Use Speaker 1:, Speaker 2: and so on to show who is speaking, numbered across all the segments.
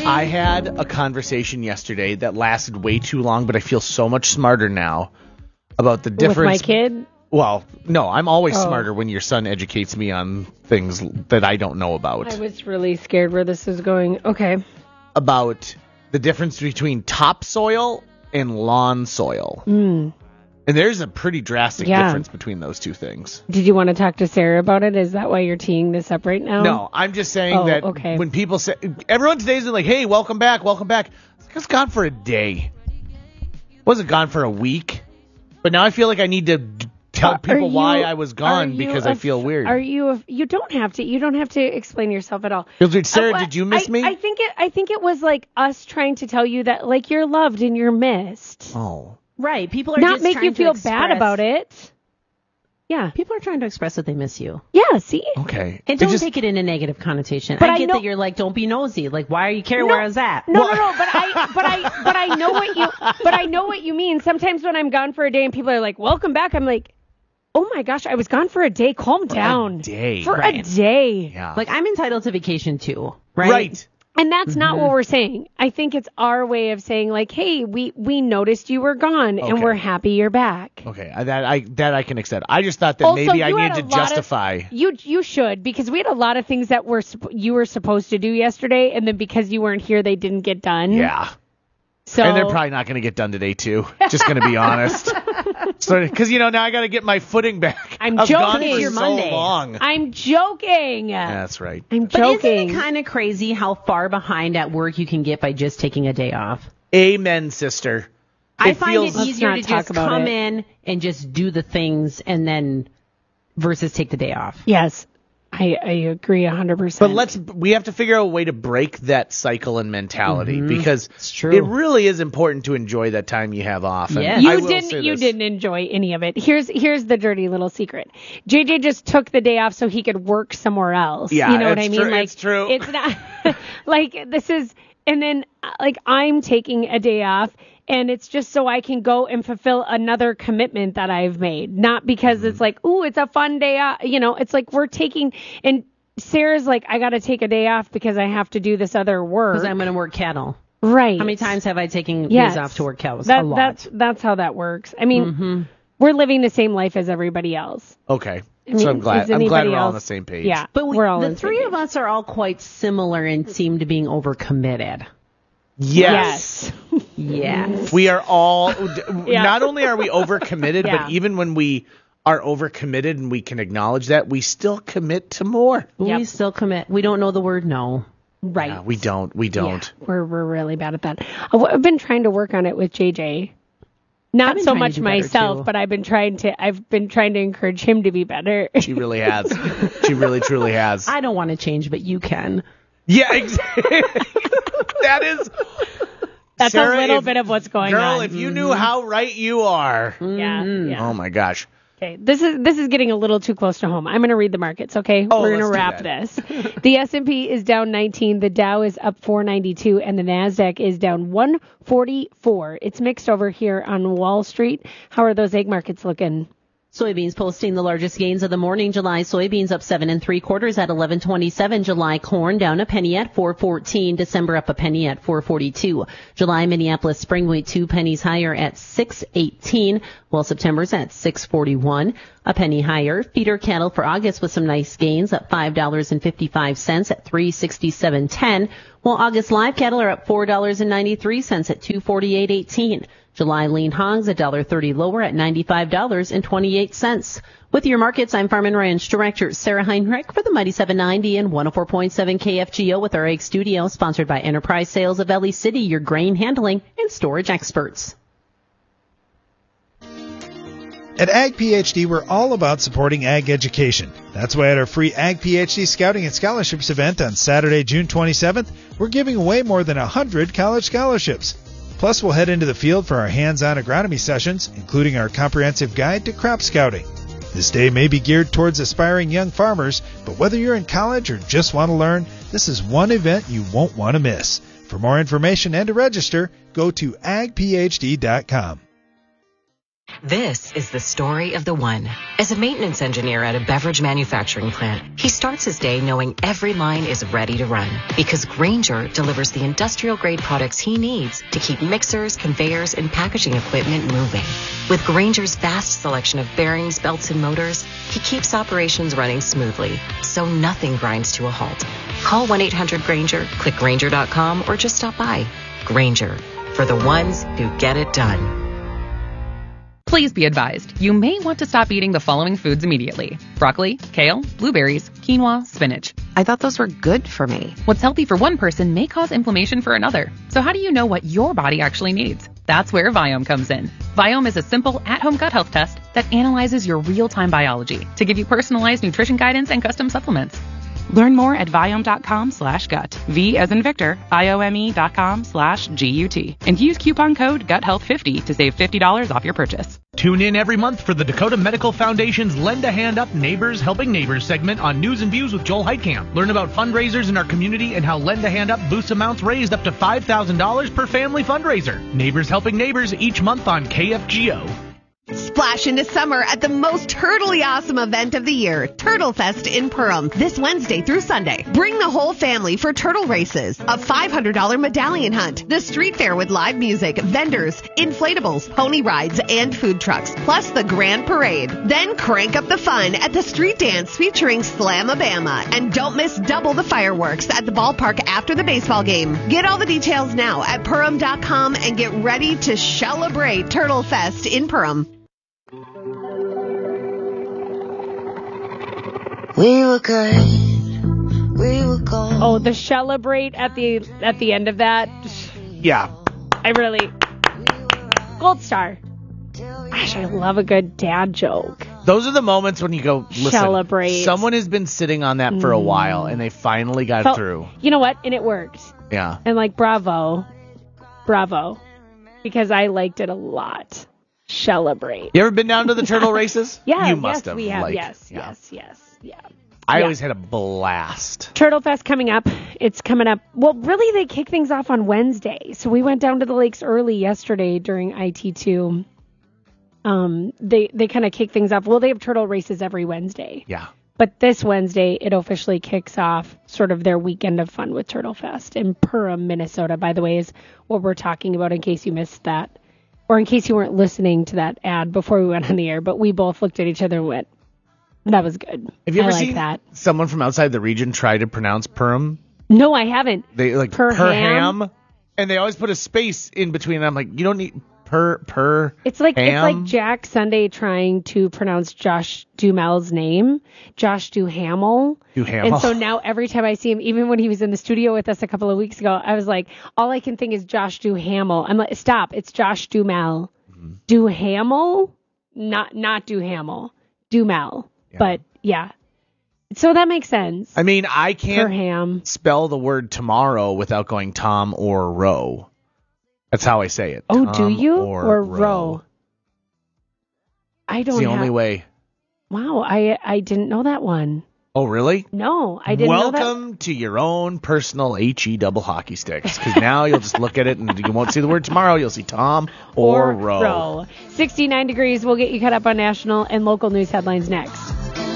Speaker 1: I had a conversation yesterday that lasted way too long, but I feel so much smarter now about the difference.
Speaker 2: With my kid?
Speaker 1: Well, no, I'm always smarter when your son educates me on things that I don't know about.
Speaker 2: I was really scared where this is going. Okay.
Speaker 1: About the difference between topsoil and lawn soil.
Speaker 2: Mm.
Speaker 1: And there's a pretty drastic difference between those two things.
Speaker 2: Did you want to talk to Sarah about it? Is that why you're teeing this up right now?
Speaker 1: No, I'm just saying that when people say, everyone today's like, hey, welcome back. I was gone for a day. Wasn't gone for a week. But now I feel like I need to tell people why I was gone because I feel weird.
Speaker 2: You don't have to. You don't have to explain yourself at all.
Speaker 1: Sarah, did you miss me?
Speaker 2: I think it was like us trying to tell you that like you're loved and you're missed.
Speaker 1: Oh.
Speaker 3: Right. People are
Speaker 2: not
Speaker 3: just
Speaker 2: make you feel bad about it. Yeah.
Speaker 3: People are trying to express that they miss you.
Speaker 2: Yeah, see?
Speaker 1: Okay.
Speaker 3: And don't take it in a negative connotation.
Speaker 2: But
Speaker 3: I get that you're like, don't be nosy. Like, why are you caring where I was at?
Speaker 2: No, but I know what you mean. Sometimes when I'm gone for a day and people are like, welcome back, I'm like, oh my gosh, I was gone for a day. Calm down. For a day.
Speaker 1: Yeah.
Speaker 3: Like, I'm entitled to vacation too, right?
Speaker 1: Right.
Speaker 2: And that's not what we're saying. I think it's our way of saying like, hey, we noticed you were gone and we're happy you're back.
Speaker 1: Okay, that I can accept. I just thought that
Speaker 2: also,
Speaker 1: maybe I needed to justify.
Speaker 2: You should, because we had a lot of things that you were supposed to do yesterday, and then because you weren't here, they didn't get done.
Speaker 1: Yeah.
Speaker 2: So,
Speaker 1: and they're probably not going to get done today too. Just going to be honest. Because now I got to get my footing back.
Speaker 2: I'm
Speaker 1: I've
Speaker 2: joking.
Speaker 1: Gone for
Speaker 3: Your
Speaker 1: so
Speaker 3: Monday.
Speaker 1: long.
Speaker 2: I'm joking.
Speaker 1: Yeah, that's right.
Speaker 2: I'm
Speaker 3: But
Speaker 2: joking.
Speaker 3: isn't it kind of crazy how far behind at work you can get by just taking a day off?
Speaker 1: Amen, sister.
Speaker 3: I find it
Speaker 2: Let's
Speaker 3: easier
Speaker 2: not
Speaker 3: to
Speaker 2: talk
Speaker 3: just
Speaker 2: about
Speaker 3: come
Speaker 2: it.
Speaker 3: in and just do the things and then versus take the day off.
Speaker 2: Yes, I agree 100%.
Speaker 1: But we have to figure out a way to break that cycle and mentality because
Speaker 3: It's true.
Speaker 1: it really is important to enjoy that time you have off. And
Speaker 3: Yes.
Speaker 1: I will say
Speaker 2: You
Speaker 1: this.
Speaker 2: didn't enjoy any of it. Here's the dirty little secret. JJ just took the day off so he could work somewhere else.
Speaker 1: Yeah,
Speaker 2: you know what I
Speaker 1: it's
Speaker 2: mean?
Speaker 1: true,
Speaker 2: Like
Speaker 1: it's true.
Speaker 2: It's not like this is, and then like I'm taking a day off. And it's just so I can go and fulfill another commitment that I've made. Not because it's like, ooh, it's a fun day off. It's like we're taking, and Sarah's like, I got to take a day off because I have to do this other work.
Speaker 3: Because I'm going to work cattle.
Speaker 2: Right.
Speaker 3: How many times have I taken days off to work cattle? A lot.
Speaker 2: That's how that works. I mean, we're living the same life as everybody else.
Speaker 1: Okay.
Speaker 2: mean,
Speaker 1: So I'm glad
Speaker 2: is
Speaker 1: we're
Speaker 2: anybody
Speaker 1: all on
Speaker 2: else-
Speaker 1: the same page.
Speaker 2: Yeah,
Speaker 3: But
Speaker 2: we're all
Speaker 3: the
Speaker 2: on the
Speaker 3: three
Speaker 2: same
Speaker 3: of us are all quite similar and seem to being overcommitted.
Speaker 1: Yes.
Speaker 3: Yes.
Speaker 1: We are all,
Speaker 2: Yeah.
Speaker 1: not only are we overcommitted,
Speaker 2: Yeah.
Speaker 1: but even when we are overcommitted and we can acknowledge that, we still commit to more.
Speaker 2: Yep.
Speaker 3: We still commit. We don't know the word no.
Speaker 2: Right.
Speaker 1: Yeah, we don't.
Speaker 2: Yeah, we're really bad at that. I've been trying to work on it with JJ. Not
Speaker 3: been
Speaker 2: so
Speaker 3: trying to
Speaker 2: much
Speaker 3: do better,
Speaker 2: myself,
Speaker 3: too.
Speaker 2: but I've been trying to encourage him to be better.
Speaker 1: She really has. She really, truly has.
Speaker 3: I don't want to change, but you can.
Speaker 1: Yeah, exactly. That is.
Speaker 2: That's
Speaker 1: Sarah,
Speaker 2: a little bit of what's going
Speaker 1: girl,
Speaker 2: on.
Speaker 1: if you knew how right you are.
Speaker 2: Yeah.
Speaker 1: Oh my gosh.
Speaker 2: Okay, this is getting a little too close to home. I'm going to read the markets, okay?
Speaker 1: Oh,
Speaker 2: We're going to
Speaker 1: let's do
Speaker 2: wrap
Speaker 1: that.
Speaker 2: this. The S&P is down 19, the Dow is up 492, and the Nasdaq is down 144. It's mixed over here on Wall Street. How are those egg markets looking?
Speaker 3: Soybeans posting the largest gains of the morning. July soybeans up 7 3/4 at 11.27. July corn down a penny at 4.14. December up a penny at 4.42. July Minneapolis spring wheat 2 pennies higher at 6.18, while September's at 6.41. A penny higher. Feeder cattle for August with some nice gains up $5.55 at 367.10, while August live cattle are up $4.93 at 248.18. July lean hogs $1.30 lower at $95.28. With your markets, I'm Farm and Ranch Director Sarah Heinrich for the Mighty 790 and 104.7 KFGO with our egg studio, sponsored by Enterprise Sales of Valley City, your grain handling and storage experts.
Speaker 4: At Ag PhD, we're all about supporting ag education. That's why at our free Ag PhD Scouting and Scholarships event on Saturday, June 27th, we're giving away more than 100 college scholarships. Plus, we'll head into the field for our hands-on agronomy sessions, including our comprehensive guide to crop scouting. This day may be geared towards aspiring young farmers, but whether you're in college or just want to learn, this is one event you won't want to miss. For more information and to register, go to agphd.com.
Speaker 5: This is the story of the one. As a maintenance engineer at a beverage manufacturing plant, he starts his day knowing every line is ready to run because Grainger delivers the industrial-grade products he needs to keep mixers, conveyors, and packaging equipment moving. With Grainger's vast selection of bearings, belts, and motors, he keeps operations running smoothly, so nothing grinds to a halt. Call 1-800-GRAINGER, click Grainger.com, or just stop by. Grainger, for the ones who get it done.
Speaker 6: Please be advised, you may want to stop eating the following foods immediately. Broccoli, kale, blueberries, quinoa, spinach.
Speaker 7: I thought those were good for me.
Speaker 6: What's healthy for one person may cause inflammation for another. So how do you know what your body actually needs? That's where Viome comes in. Viome is a simple at-home gut health test that analyzes your real-time biology to give you personalized nutrition guidance and custom supplements.
Speaker 8: Learn more at Viome.com/gut. V as in Victor, Viome.com/GUT. And use coupon code GUTHEALTH50 to save $50 off your purchase.
Speaker 9: Tune in every month for the Dakota Medical Foundation's Lend a Hand Up Neighbors Helping Neighbors segment on News and Views with Joel Heitkamp. Learn about fundraisers in our community and how Lend a Hand Up boosts amounts raised up to $5,000 per family fundraiser. Neighbors Helping Neighbors each month on KFGO.
Speaker 10: Splash into summer at the most turtly awesome event of the year, Turtle Fest in Perham, this Wednesday through Sunday. Bring the whole family for turtle races, a $500 medallion hunt, the street fair with live music, vendors, inflatables, pony rides, and food trucks, plus the grand parade. Then crank up the fun at the street dance featuring Slamabama. And don't miss double the fireworks at the ballpark after the baseball game. Get all the details now at Perham.com and get ready to celebrate Turtle Fest in Perham.
Speaker 11: We were good. We were gold.
Speaker 2: Oh, the celebrate at the end of that.
Speaker 1: Yeah.
Speaker 2: I really gold star. Gosh, I love a good dad joke.
Speaker 1: Those are the moments when you go, listen,
Speaker 2: celebrate.
Speaker 1: Someone has been sitting on that for a while and they finally got through.
Speaker 2: You know what? And it worked.
Speaker 1: Yeah.
Speaker 2: And like bravo. Because I liked it a lot. Celebrate.
Speaker 1: You ever been down to the turtle races?
Speaker 2: Yeah,
Speaker 1: you must have.
Speaker 2: We have.
Speaker 1: Like,
Speaker 2: yes.
Speaker 1: I always had a blast.
Speaker 2: Turtle Fest coming up. It's coming up. Well, really, they kick things off on Wednesday. So we went down to the lakes early yesterday during IT2. They kind of kick things off. Well, they have turtle races every Wednesday.
Speaker 1: Yeah.
Speaker 2: But this Wednesday, it officially kicks off sort of their weekend of fun with Turtle Fest in Perham, Minnesota, by the way, is what we're talking about in case you missed that. Or in case you weren't listening to that ad before we went on the air, but we both looked at each other and went, that was good.
Speaker 1: Have you ever seen someone from outside the region try to pronounce Perham?
Speaker 2: No, I haven't.
Speaker 1: They like Perham, and they always put a space in between. And I'm like, you don't need per.
Speaker 2: It's like Jack Sunday trying to pronounce Josh Duhamel's name, Josh Duhamel. And so now every time I see him, even when he was in the studio with us a couple of weeks ago, I was like, all I can think is Josh Duhamel. I'm like, stop, it's Josh Duhamel. Mm-hmm. Duhamel, not Duhamel, Duhamel. Yeah. But yeah, so that makes sense.
Speaker 1: I mean, I can't spell the word tomorrow without going Tom or Roe. That's how I say it.
Speaker 2: Oh,
Speaker 1: Tom
Speaker 2: do you?
Speaker 1: Or
Speaker 2: Roe? I don't know.
Speaker 1: It's the only way.
Speaker 2: Wow, I didn't know that one.
Speaker 1: Oh, really?
Speaker 2: No, I didn't know that.
Speaker 1: Welcome to your own personal HE double hockey sticks, because now you'll just look at it and you won't see the word tomorrow. You'll see Tom or Roe.
Speaker 2: 69 degrees. We'll get you caught up on national and local news headlines next.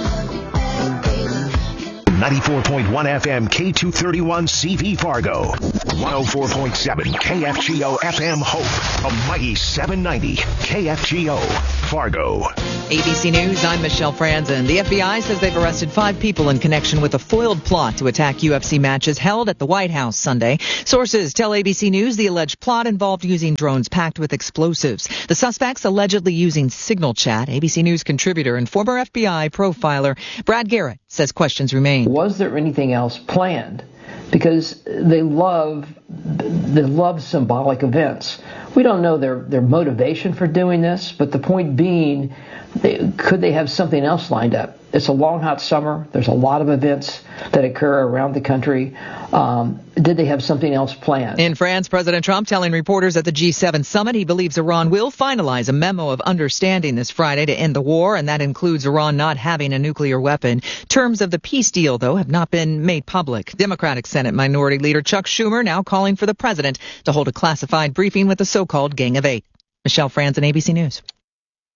Speaker 12: 94.1 FM K231 CV Fargo. 104.7 KFGO FM Hope. A mighty 790 KFGO Fargo.
Speaker 13: ABC News, I'm Michelle Franzen. The FBI says they've arrested 5 people in connection with a foiled plot to attack UFC matches held at the White House Sunday. Sources tell ABC News the alleged plot involved using drones packed with explosives. The suspects allegedly using Signal Chat. ABC News contributor and former FBI profiler Brad Garrett says questions remain.
Speaker 14: Was there anything else planned? Because they love symbolic events. We don't know their motivation for doing this, but the point being, could they have something else lined up? It's a long, hot summer. There's a lot of events that occur around the country. Did they have something else planned?
Speaker 13: In France, President Trump telling reporters at the G7 summit he believes Iran will finalize a memo of understanding this Friday to end the war, and that includes Iran not having a nuclear weapon. Terms of the peace deal, though, have not been made public. Democratic Senate Minority Leader Chuck Schumer now calling for the president to hold a classified briefing with the so-called Gang of Eight. Michelle Franzen, ABC News.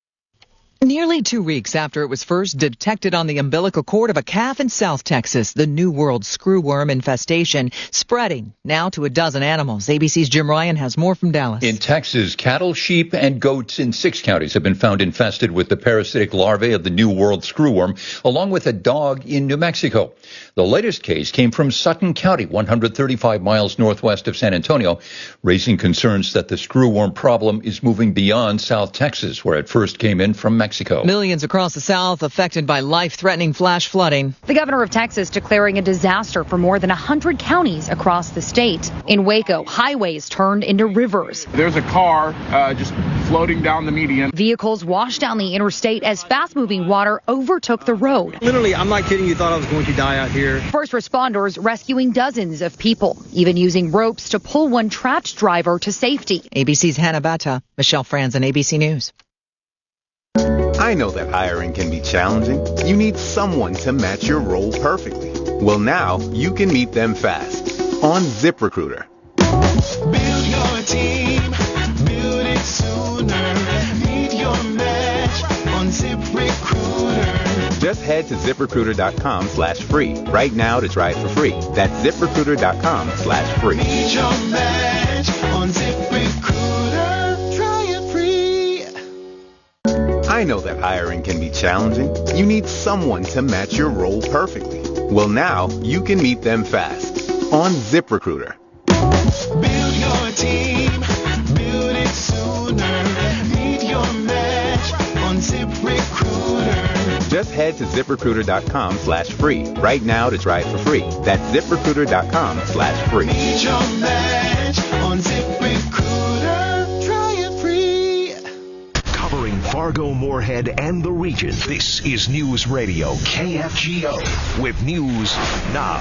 Speaker 13: Nearly 2 weeks after it was first detected on the umbilical cord of a calf in South Texas, the New World screwworm infestation spreading now to a dozen animals. ABC's Jim Ryan has more from Dallas.
Speaker 15: In Texas, cattle, sheep, and goats in 6 counties have been found infested with the parasitic larvae of the New World screwworm, along with a dog in New Mexico. The latest case came from Sutton County, 135 miles northwest of San Antonio, raising concerns that the screwworm problem is moving beyond South Texas, where it first came in from Mexico.
Speaker 13: Millions across the South affected by life-threatening flash flooding.
Speaker 16: The governor of Texas declaring a disaster for more than 100 counties across the state. In Waco, highways turned into rivers.
Speaker 17: There's a car just floating down the median.
Speaker 16: Vehicles washed down the interstate as fast-moving water overtook the road.
Speaker 18: Literally, I'm not kidding you, thought I was going to die out here.
Speaker 16: First responders rescuing dozens of people, even using ropes to pull one trapped driver to safety.
Speaker 13: ABC's Hannah Batta, Michelle Franzen, ABC News.
Speaker 19: I know that hiring can be challenging. You need someone to match your role perfectly. Well, now you can meet them fast on ZipRecruiter.
Speaker 20: Build your team, build it sooner. Meet your match on ZipRecruiter.
Speaker 19: Just head to ZipRecruiter.com/free right now to try it for free. That's ZipRecruiter.com/free.
Speaker 20: Meet your match on ZipRecruiter. Try it free.
Speaker 19: I know that hiring can be challenging. You need someone to match your role perfectly. Well, now you can meet them fast on ZipRecruiter.
Speaker 20: Build your team, build it sooner. Meet your match on ZipRecruiter.
Speaker 19: Just head to ZipRecruiter.com/free right now to try it for free. That's ZipRecruiter.com/free.
Speaker 20: Meet your match on ZipRecruiter. Try it free.
Speaker 12: Covering Fargo, Moorhead, and the region, this is News Radio KFGO with News Now.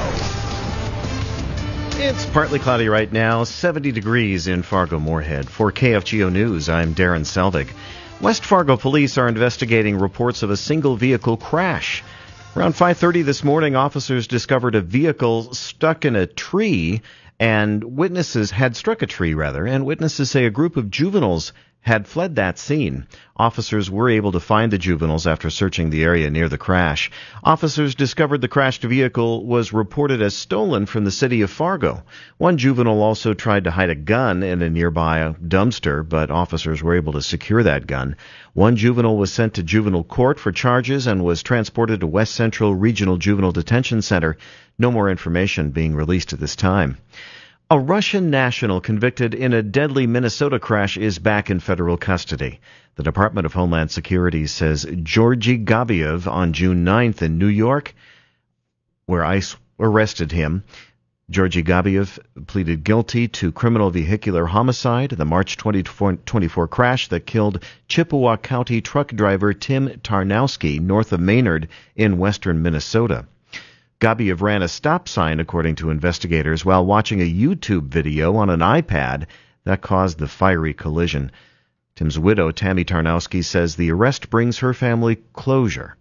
Speaker 21: It's partly cloudy right now, 70 degrees in Fargo, Moorhead. For KFGO News, I'm Darren Selvig. West Fargo police are investigating reports of a single vehicle crash. Around 5:30 this morning, officers discovered a vehicle stuck in a tree, and witnesses say a group of juveniles had fled that scene. Officers were able to find the juveniles after searching the area near the crash. Officers discovered the crashed vehicle was reported as stolen from the city of Fargo. One juvenile also tried to hide a gun in a nearby dumpster, but officers were able to secure that gun. One juvenile was sent to juvenile court for charges and was transported to West Central Regional Juvenile Detention Center. No more information being released at this time. A Russian national convicted in a deadly Minnesota crash is back in federal custody. The Department of Homeland Security says Georgy Gabiev on June 9th in New York, where ICE arrested him. Georgy Gabiev pleaded guilty to criminal vehicular homicide, the March 2024 crash that killed Chippewa County truck driver Tim Tarnowski north of Maynard in western Minnesota. Gabiev ran a stop sign, according to investigators, while watching a YouTube video on an iPad that caused the fiery collision. Tim's widow, Tammy Tarnowski, says the arrest brings her family closure.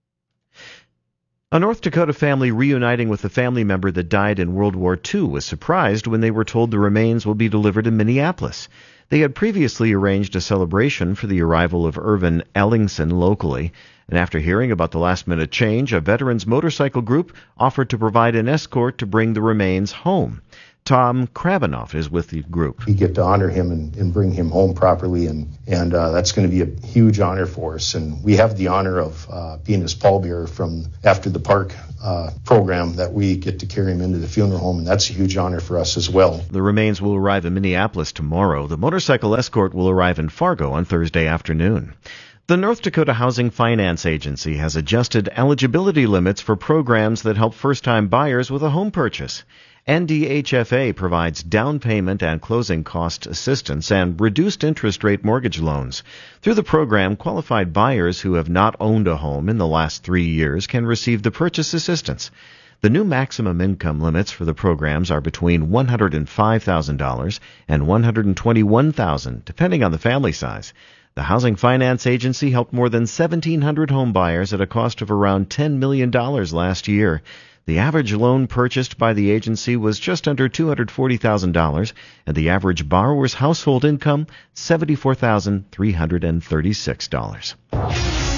Speaker 21: A North Dakota family reuniting with a family member that died in World War II was surprised when they were told the remains will be delivered in Minneapolis. They had previously arranged a celebration for the arrival of Irvin Ellingson locally, and after hearing about the last-minute change, a veterans motorcycle group offered to provide an escort to bring the remains home. Tom Krabanoff is with the group.
Speaker 22: We get to honor him and bring him home properly, and that's going to be a huge honor for us. And we have the honor of being his pallbearer from after the park program that we get to carry him into the funeral home, and that's a huge honor for us as well.
Speaker 21: The remains will arrive in Minneapolis tomorrow. The motorcycle escort will arrive in Fargo on Thursday afternoon. The North Dakota Housing Finance Agency has adjusted eligibility limits for programs that help first-time buyers with a home purchase. NDHFA provides down payment and closing cost assistance and reduced interest rate mortgage loans. Through the program, qualified buyers who have not owned a home in the last 3 years can receive the purchase assistance. The new maximum income limits for the programs are between $105,000 and $121,000, depending on the family size. The Housing Finance Agency helped more than 1,700 home buyers at a cost of around $10 million last year. The average loan purchased by the agency was just under $240,000, and the average borrower's household income, $74,336.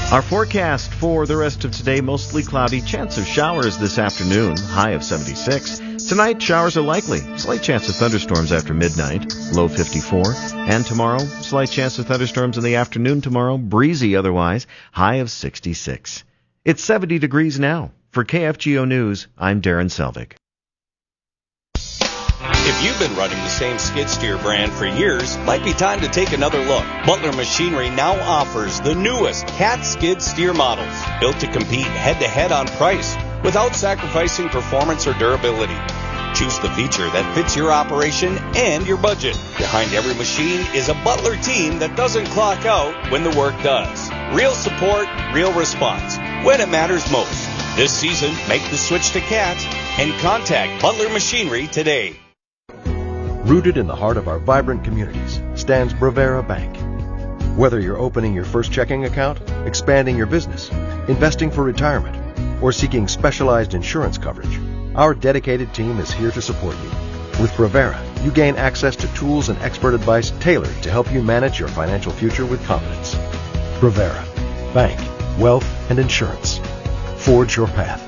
Speaker 21: Our forecast for the rest of today, mostly cloudy, chance of showers this afternoon, high of 76. Tonight, showers are likely. Slight chance of thunderstorms after midnight, low 54. And tomorrow, slight chance of thunderstorms in the afternoon tomorrow, breezy otherwise, high of 66. It's 70 degrees now. For KFGO News, I'm Darren Selvig.
Speaker 3: If you've been running the same skid steer brand for years, might be time to take another look. Butler Machinery now offers the newest Cat skid steer models, built to compete head-to-head on price without sacrificing performance or durability. Choose the feature that fits your operation and your budget. Behind every machine is a Butler team that doesn't clock out when the work does. Real support, real response, when it matters most. This season, make the switch to Cat and contact Butler Machinery today.
Speaker 4: Rooted in the heart of our vibrant communities stands Bravera Bank. Whether you're opening your first checking account, expanding your business, investing for retirement, or seeking specialized insurance coverage, our dedicated team is here to support you. With Bravera, you gain access to tools and expert advice tailored to help you manage your financial future with confidence. Bravera, bank, wealth, and insurance. Forge your path.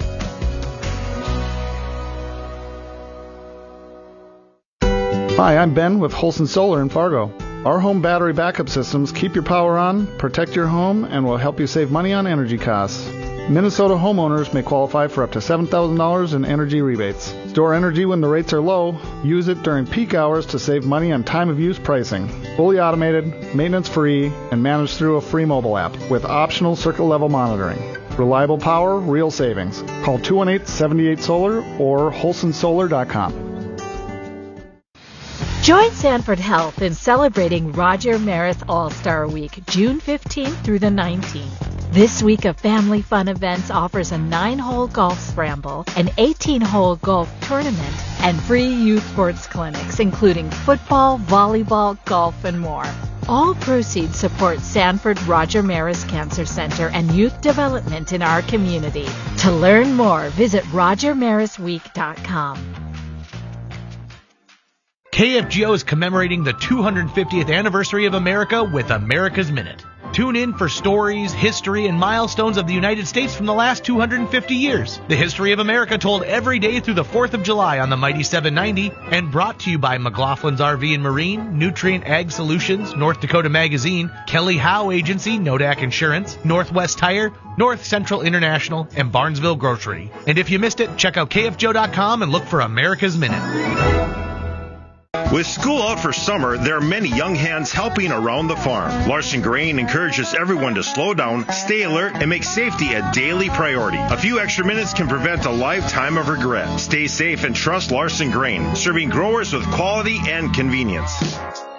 Speaker 23: Hi, I'm Ben with Holson Solar in Fargo. Our home battery backup systems keep your power on, protect your home, and will help you save money on energy costs. Minnesota homeowners may qualify for up to $7,000 in energy rebates. Store energy when the rates are low. Use it during peak hours to save money on time-of-use pricing. Fully automated, maintenance-free, and managed through a free mobile app with optional circuit-level monitoring. Reliable power, real savings. Call 218-78-SOLAR or holsonsolar.com.
Speaker 24: Join Sanford Health in celebrating Roger Maris All-Star Week, June 15th through the 19th. This week of family fun events offers a 9-hole golf scramble, an 18-hole golf tournament, and free youth sports clinics, including football, volleyball, golf, and more. All proceeds support Sanford Roger Maris Cancer Center and youth development in our community. To learn more, visit rogermarisweek.com.
Speaker 9: KFGO is commemorating the 250th anniversary of America with America's Minute. Tune in for stories, history, and milestones of the United States from the last 250 years. The history of America told every day through the 4th of July on the Mighty 790 and brought to you by McLaughlin's RV and Marine, Nutrient Ag Solutions, North Dakota Magazine, Kelly Howe Agency, Nodak Insurance, Northwest Tire, North Central International, and Barnesville Grocery. And if you missed it, check out KFGO.com and look for America's Minute.
Speaker 25: With school out for summer, there are many young hands helping around the farm. Larson Grain encourages everyone to slow down, stay alert, and make safety a daily priority. A few extra minutes can prevent a lifetime of regret. Stay safe and trust Larson Grain, serving growers with quality and convenience.